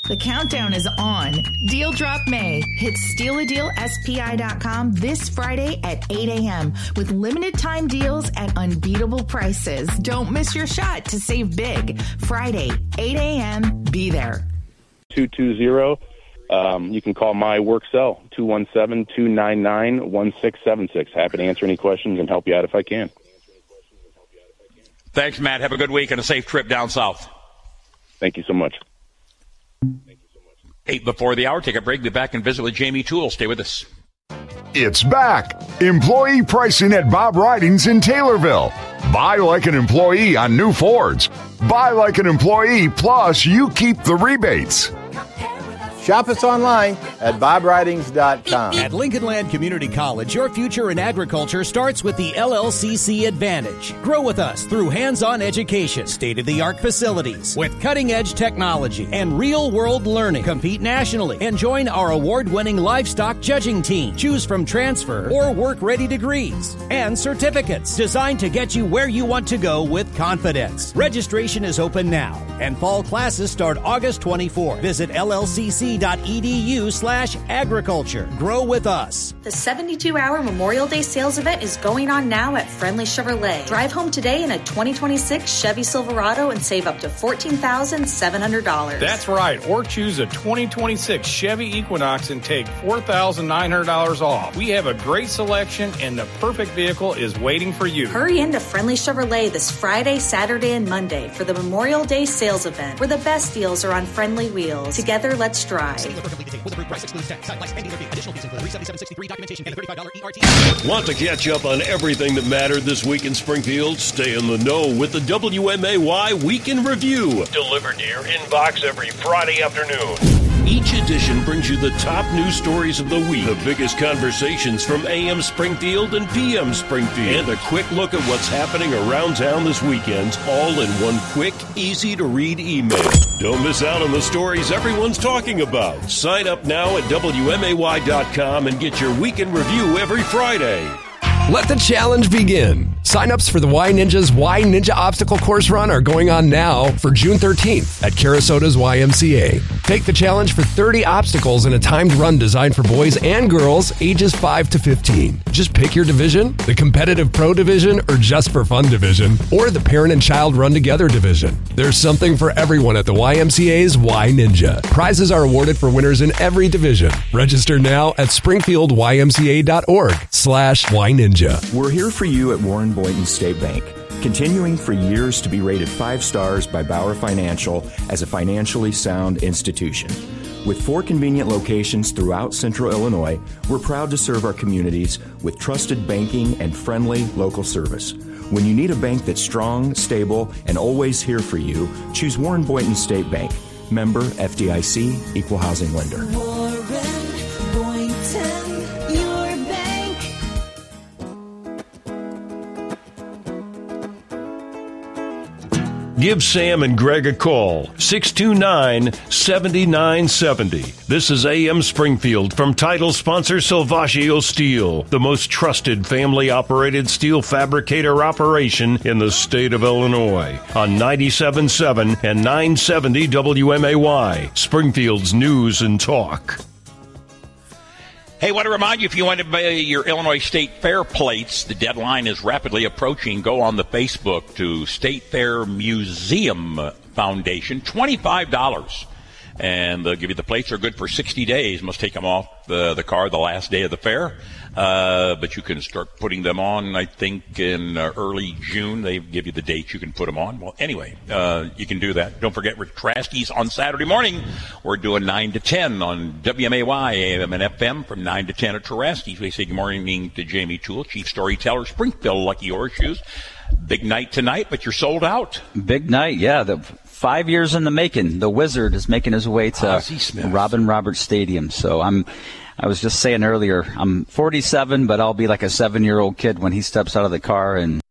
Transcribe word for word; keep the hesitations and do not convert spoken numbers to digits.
The countdown is on. Deal Drop May. Hit steal a deal S P I dot com this Friday at eight a.m. with limited time deals at unbeatable prices. Don't miss your shot to save big. Friday, eight a.m. Be there. two two zero. Um, you can call my work cell, two one seven, two nine nine, one six seven six. Happy to answer any questions and help you out if I can. Thanks, Matt. Have a good week and a safe trip down south. Thank you so much. Eight before the hour. Take a break. Be back and visit with Jamie Toole. Stay with us. It's back. Employee pricing at Bob Ridings in Taylorville. Buy like an employee on new Fords. Buy like an employee, plus you keep the rebates. Shop us online at bob ridings dot com. At Lincoln Land Community College, your future in agriculture starts with the L L C C Advantage. Grow with us through hands-on education, state-of-the-art facilities, with cutting-edge technology and real-world learning. Compete nationally and join our award-winning livestock judging team. Choose from transfer or work-ready degrees and certificates designed to get you where you want to go with confidence. Registration is open now, and fall classes start August twenty-fourth. Visit L L C C dot E D U slash agriculture. Grow with us. The seventy-two hour Memorial Day sales event is going on now at Friendly Chevrolet. Drive home today in a twenty twenty-six Chevy Silverado and save up to fourteen thousand seven hundred dollars. That's right. Or choose a twenty twenty-six Chevy Equinox and take four thousand nine hundred dollars off. We have a great selection and the perfect vehicle is waiting for you. Hurry into Friendly Chevrolet this Friday, Saturday, and Monday for the Memorial Day sales event, where the best deals are on friendly wheels. Together, let's drive. Want to catch up on everything that mattered this week in Springfield? Stay in the know with the W M A Y Week in Review. Delivered to your inbox every Friday afternoon. Each edition brings you the top news stories of the week, the biggest conversations from A M Springfield and P M Springfield, and a quick look at what's happening around town this weekend, all in one quick, easy-to-read email. Don't miss out on the stories everyone's talking about. Sign up now at W M A Y dot com and get your Week in Review every Friday. Let the challenge begin. Sign-ups for the Y Ninja's Y Ninja Obstacle Course Run are going on now for June thirteenth at Carasota's Y M C A. Take the challenge for thirty obstacles in a timed run designed for boys and girls ages five to fifteen. Just pick your division, the competitive pro division, or just for fun division, or the parent and child run together division. There's something for everyone at the Y M C A's Y Ninja. Prizes are awarded for winners in every division. Register now at springfield y m c a dot org slash Y Ninja. We're here for you at Warren Boynton State Bank, continuing for years to be rated five stars by Bauer Financial as a financially sound institution. With four convenient locations throughout Central Illinois, we're proud to serve our communities with trusted banking and friendly local service. When you need a bank that's strong, stable, and always here for you, choose Warren Boynton State Bank. Member F D I C, Equal Housing Lender. Warren Boynton, your bank. Give Sam and Greg a call, six two nine, seven nine seven zero. This is A M Springfield from title sponsor Salvaggio Steel, the most trusted family-operated steel fabricator operation in the state of Illinois, on ninety-seven point seven and nine seventy W M A Y, Springfield's News and Talk. Hey, I want to remind you, if you want to buy your Illinois State Fair plates, the deadline is rapidly approaching. Go on the Facebook to State Fair Museum Foundation, twenty-five dollars. And they'll give you the plates. Are good for sixty days. Must take them off the, the car the last day of the fair. Uh, but you can start putting them on, I think, in uh, early June. They give you the dates you can put them on. Well, anyway, uh, you can do that. Don't forget, Rick Traskey's on Saturday morning. We're doing nine to ten on W M A Y, A M and F M from nine to ten at Traskey's. We say good morning to Jamie Toole, Chief Storyteller, Springfield Lucky Horseshoes. Big night tonight, but you're sold out. Big night, yeah. The five years in the making. The Wizard is making his way to Robin Roberts Stadium. So I'm, I was just saying earlier, I'm forty-seven, but I'll be like a seven-year-old kid when he steps out of the car and